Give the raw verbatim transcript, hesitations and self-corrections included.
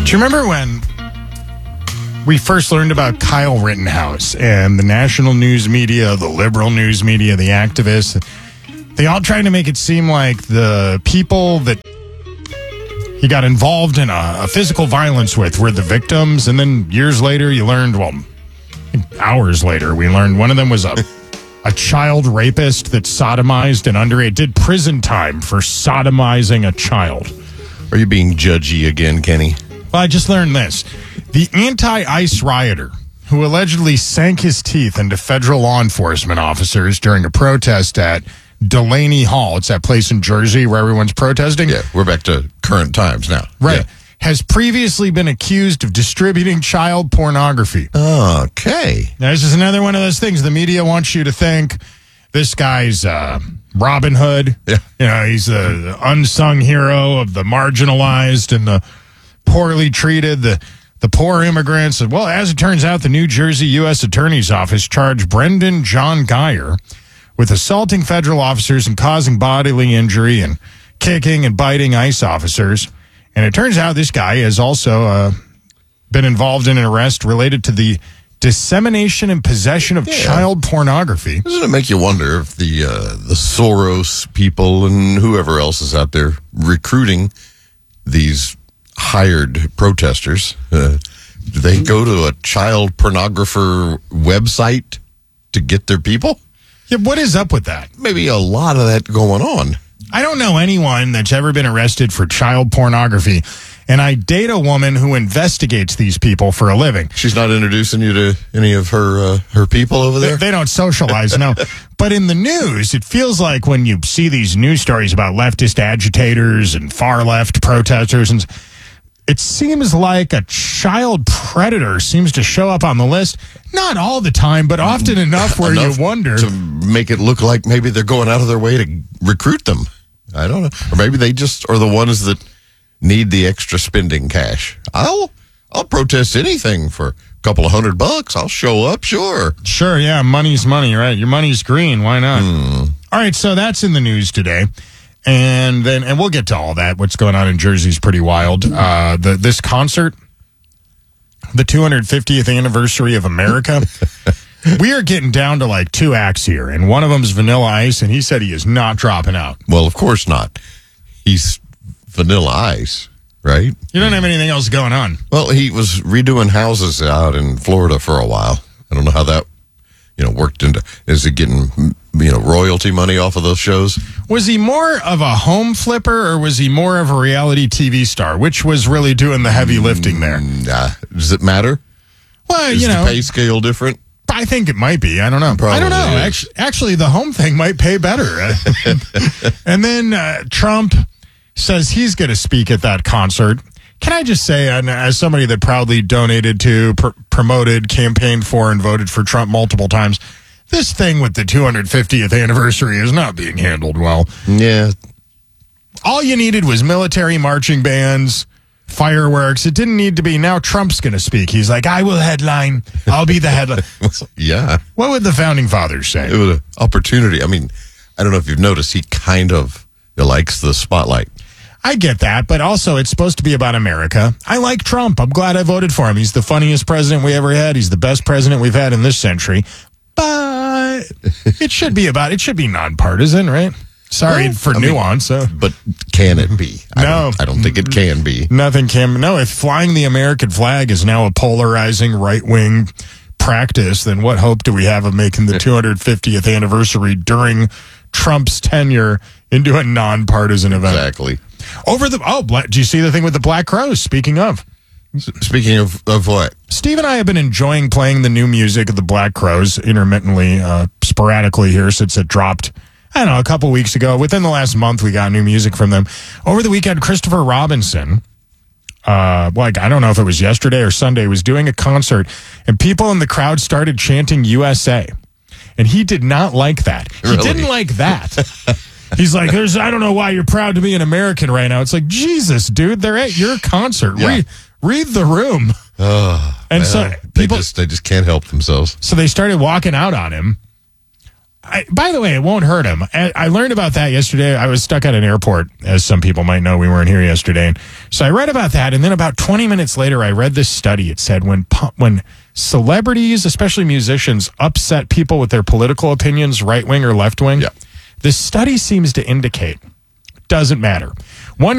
Do you remember when we first learned about Kyle Rittenhouse and the national news media, the liberal news media, the activists? They all tried to make it seem like the people that he got involved in a, a physical violence with were the victims. And then years later, you learned, well, hours later, we learned one of them was a, a child rapist that sodomized an underage, did prison time for sodomizing a child. Are you being judgy again, Kenny? Well, I just learned this. The anti-ICE rioter who allegedly sank his teeth into federal law enforcement officers during a protest at Delaney Hall. It's that place in Jersey where everyone's protesting. Yeah, we're back to current times now. Right. Yeah. Has previously been accused of distributing child pornography. Okay. Now, this is another one of those things. The media wants you to think this guy's uh, Robin Hood. Yeah. You know, he's the unsung hero of the marginalized and the poorly treated, the, the poor immigrants. Well, as it turns out, the New Jersey U S Attorney's Office charged Brendan John Geyer with assaulting federal officers and causing bodily injury and kicking and biting ICE officers. And it turns out this guy has also uh, been involved in an arrest related to the dissemination and possession of yeah. child pornography. Doesn't it make you wonder if the uh, the Soros people and whoever else is out there recruiting these hired protesters, uh, do they go to a child pornographer website to get their people? Yeah, what is up with that? Maybe a lot of that going on. I don't know anyone that's ever been arrested for child pornography, and I date a woman who investigates these people for a living. She's not introducing you to any of her uh, her people over there? They, they don't socialize, no. But in the news, it feels like when you see these news stories about leftist agitators and far-left protesters, and it seems like a child predator seems to show up on the list. Not all the time, but often enough where enough you wonder. To make it look like maybe they're going out of their way to recruit them. I don't know. Or maybe they just are the ones that need the extra spending cash. I'll I'll protest anything for a couple of hundred bucks. I'll show up, sure. Sure, yeah, money's money, right? Your money's green. Why not? Hmm. All right, so that's in the news today. And then, and we'll get to all that. What's going on in Jersey is pretty wild. Uh, the this concert, the two hundred fiftieth anniversary of America, we are getting down to like two acts here, and one of them's Vanilla Ice, and he said he is not dropping out. Well, of course not. He's Vanilla Ice, right? You don't have anything else going on. Well, he was redoing houses out in Florida for a while. I don't know how that, you know, worked into. Is he getting, you know, royalty money off of those shows? Was he more of a home flipper, or was he more of a reality T V star? Which was really doing the heavy lifting there? Nah. Does it matter? Well, Is you know, the pay scale different? I think it might be. I don't know. Probably I don't know. is. Actually, actually, the home thing might pay better. And then uh, Trump says he's going to speak at that concert. Can I just say, and as somebody that proudly donated to, pr- promoted, campaigned for, and voted for Trump multiple times, this thing with the two hundred fiftieth anniversary is not being handled well. Yeah. All you needed was military marching bands, fireworks. It didn't need to be, now Trump's going to speak. He's like, I will headline. I'll be the headline. Yeah. What would the founding fathers say? It was an opportunity. I mean, I don't know if you've noticed, he kind of likes the spotlight. I get that, but also it's supposed to be about America. I like Trump. I'm glad I voted for him. He's the funniest president we ever had. He's the best president we've had in this century. But it should be about, it should be nonpartisan, right? Sorry Well, for I mean, nuance. Uh, But can it be? I No. Don't, I don't think it can be. nothing can. No, if flying the American flag is now a polarizing right-wing practice, then what hope do we have of making the two hundred fiftieth anniversary during Trump's tenure into a nonpartisan event? Exactly. Over the, oh, bla- do you see the thing with the Black Crowes? Speaking of. Speaking of, of what? Steve and I have been enjoying playing the new music of the Black Crowes intermittently, uh, sporadically here since it dropped, I don't know, a couple weeks ago. Within the last month, we got new music from them. Over the weekend, Christopher Robinson, uh, like, I don't know if it was yesterday or Sunday, was doing a concert, and people in the crowd started chanting U S A. And he did not like that. He Really? didn't like that. He's like, "There's, I don't know why you're proud to be an American right now." It's like, Jesus, dude, they're at your concert. Yeah. Read, read the room. Oh, And so they people, just they just can't help themselves. so they started walking out on him. I, by the way, it won't hurt him. I, I learned about that yesterday. I was stuck at an airport, as some people might know. We weren't here yesterday. So I read about that, and then about twenty minutes later, I read this study. It said when when celebrities, especially musicians, upset people with their political opinions, right wing or left wing, yeah. the study seems to indicate it doesn't matter. One